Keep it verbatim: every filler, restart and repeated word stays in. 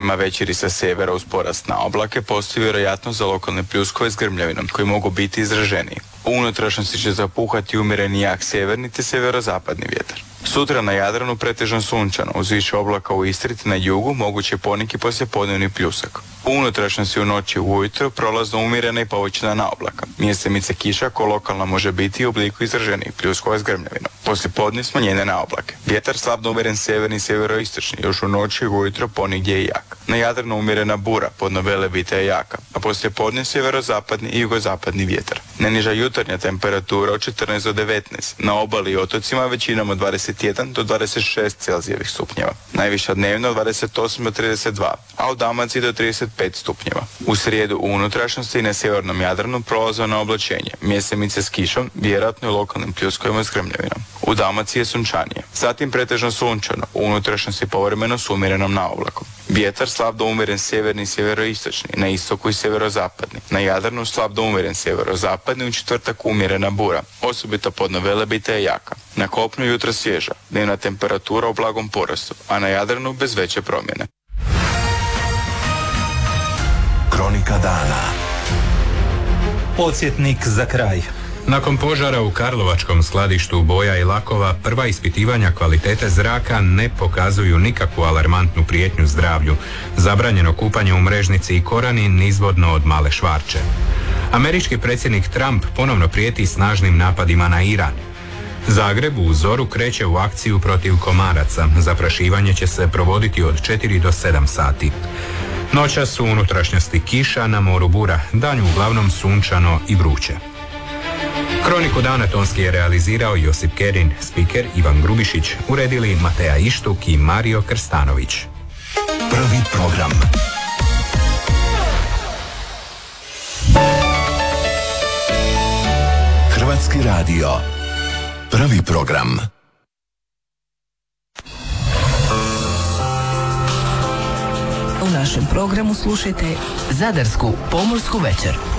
Prema večeri sa sjevera uz porast na oblake postoji vjerojatnost za lokalne pljuskove s grmljavinom koji mogu biti izraženiji. U unutrašnjosti će zapuhati umjereni jak sjeverni te sjeverozapadni vjetar. Sutra na Jadranu pretežno sunčano, uz više oblaka u Istri te na jugu moguće poneki poslijepodnevni pljusak. U unutrašnjosti u noći ujutro prolazno umjerena i povećana oblaka. Mjestimice kiša ko lokalna može biti u obliku izraženih pljuskova s grmljavinom. Poslijepodne smanjenje na oblake. Vjetar slabno umjeren sjeverni i sjeveroistočni, još u noći i ujutro ponegdje je jak. Na Jadranu umjerena bura, podno Velebita je jaka, a poslijepodne sjeverozapadni i jugozapadni vjetar. Najniža jutarnja temperatura od četrnaest do devetnaest, na obali i otocima većinom od dvadeset jedan do dvadeset šest Celzijevih stupnjeva. Najviša dnevno od dvadeset osam do trideset dva, a u Dalmaciji do trideset pet stupnjeva. U srijedu u unutrašnjosti i na sjevernom Jadranu prolazno oblačenje, mjesemice s kišom, vjerojatno i lokalnim pljuskovima s grmljavinom. U Dalmaciji je sunčanije. Zatim pretežno sunčano, u unutrašnjosti povremeno s umjerenom naoblakom. Vjetar slab do umjeren sjeverni i sjeveroistočni, na istoku i sjeverozapadni. Na Jadranu slab do umjeren sjeverozapadni, u četvrtak umjerena bura, osobito podno Velebita je jaka. Na kopnu jutro svježa, dnevna temperatura u blagom porastu, a na Jadranu bez veće promjene. Kronika dana. Podsjetnik za kraj. Nakon požara u karlovačkom skladištu boja i lakova, prva ispitivanja kvalitete zraka ne pokazuju nikakvu alarmantnu prijetnju zdravlju. Zabranjeno kupanje u Mrežnici i Korani nizvodno od Male Švarče. Američki predsjednik Trump ponovno prijeti snažnim napadima na Iran. Zagreb u zoru kreće u akciju protiv komaraca. Zaprašivanje će se provoditi od četiri do sedam sati. Noćas u unutrašnjosti kiša, na moru bura, danju uglavnom sunčano i vruće. Kroniku dana tonski je realizirao Josip Kerin, spiker Ivan Grubišić, uredili Mateja Ištuk i Mario Krstanović. Prvi program. Hrvatski radio. Prvi program. U našem programu slušajte Zadarsku pomorsku večer.